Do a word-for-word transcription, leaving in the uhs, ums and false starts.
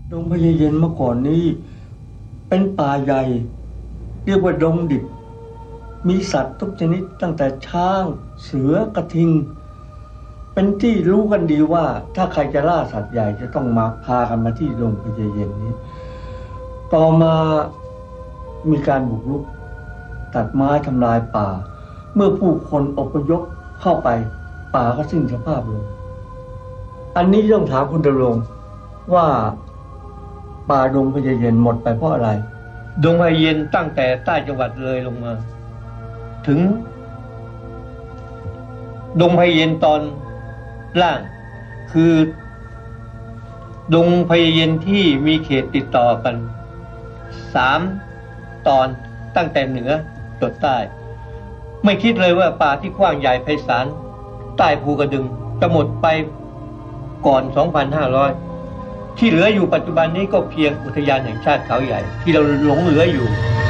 ดงพญาเย็นเมื่อก่อนนี้เป็นป่าใหญ่เรียกว่าดงดิบมีสัตว์ทุกชนิดตั้งแต่ช้างเสือกระทิงเป็นที่รู้กันดีว่าถ้าใครจะล่าสัตว์ใหญ่จะต้องมาพากันมาที่ดงพญาเย็นนี้ต่อมามีการบุกรุกตัดไม้ทำลายป่าเมื่อผู้คนอพยพเข้าไปป่าก็สิ้นสภาพลงอันนี้ต้องถามคุณดำรงว่าป่าดงพญาเย็นหมดไปเพราะอะไรดงพญาเย็นตั้งแต่ใต้จังหวัดเลยลงมาถึงดงพญาเย็นตอนล่างคือดงพญาเย็นที่มีเขตติดต่อกันสามตอนตั้งแต่เหนือจดใต้ไม่คิดเลยว่าป่าที่กว้างใหญ่ไพศาลใต้ภูกระดึงจะหมดไปก่อน สองพันห้าร้อย ที่เหลืออยู่ปัจจุบันนี้ก็เพียงอุทยานแห่งชาติเขาใหญ่ที่เราหลงเหลืออยู่